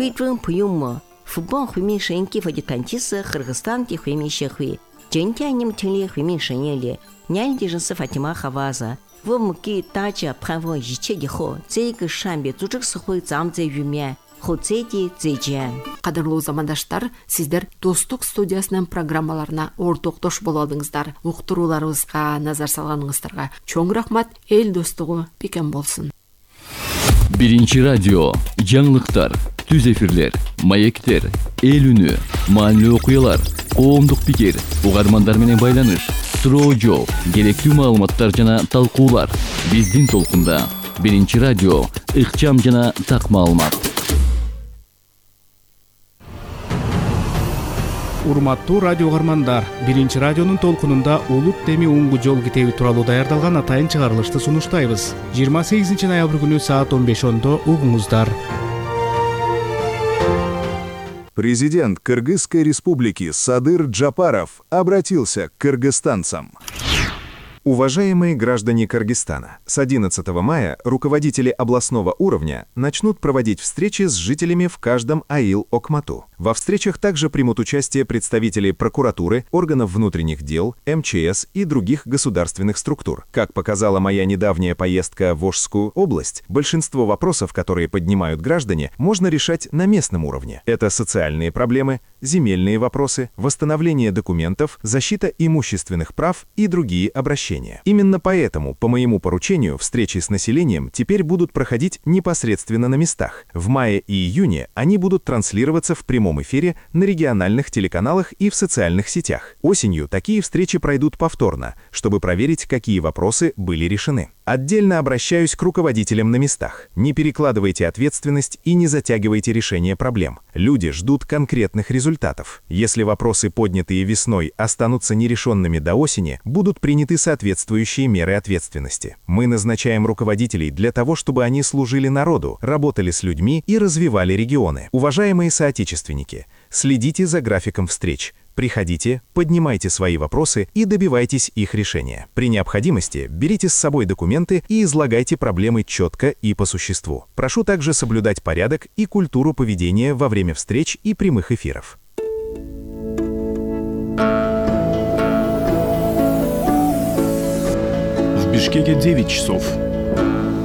贵州朋友们，湖北回民声音计划的团体是赫尔斯坦的回民协会。今天你们听的回民声音里，年的人是法蒂玛哈娃子。我们给大家盼望一切的好，在一个善变组织社会，咱们在遇面和在的再见。 Кадырлуу замандаштар, сиздер Достук студиясынын программаларына ортоктош боло алыңыздар. Уктурууларыбызга назар салганыңыздарга чоң рахмат. Эл достугу бекем болсун. Birinci radyo, жаңылыктар, түз эфирлер, маектер, эл үнү, маанилүү окуялар, коомдук пикир, угармандар менен байланыш, суроо жооп, керектүү маалыматтар жана талкуулар. Биздин толкунда. Birinci radyo, ыкчам жана так маалымат. Урматтуу радио угармандар, Биринчи радионун толкунунда Улут Деми Уңгу жол китеби тууралуу даярдалган атайын чыгарылышты сунуштайбыз. 28 ноябрь күнү саат 15:00 угуңуздар. Президент Кыргызской республики Садыр Джапаров обратился к кыргызстанцам. Уважаемые граждане Кыргызстана, с 11 мая руководители областного уровня начнут проводить встречи с жителями в каждом аил Окмату. Во встречах также примут участие представители прокуратуры, органов внутренних дел, МЧС и других государственных структур. Как показала моя недавняя поездка в Ошскую область, большинство вопросов, которые поднимают граждане, можно решать на местном уровне. Это социальные проблемы, земельные вопросы, восстановление документов, защита имущественных прав и другие обращения. Именно поэтому, по моему поручению, встречи с населением теперь будут проходить непосредственно на местах. В мае и июне они будут транслироваться в прямом эфире на региональных телеканалах и в социальных сетях. Осенью такие встречи пройдут повторно, чтобы проверить, какие вопросы были решены. Отдельно обращаюсь к руководителям на местах. Не перекладывайте ответственность и не затягивайте решение проблем. Люди ждут конкретных результатов. Если вопросы, поднятые весной, останутся нерешенными до осени, будут приняты соответствующие меры ответственности. Мы назначаем руководителей для того, чтобы они служили народу, работали с людьми и развивали регионы. Уважаемые соотечественники, следите за графиком встреч. Приходите, поднимайте свои вопросы и добивайтесь их решения. При необходимости берите с собой документы и излагайте проблемы четко и по существу. Прошу также соблюдать порядок и культуру поведения во время встреч и прямых эфиров. В Бишкеке 9 часов.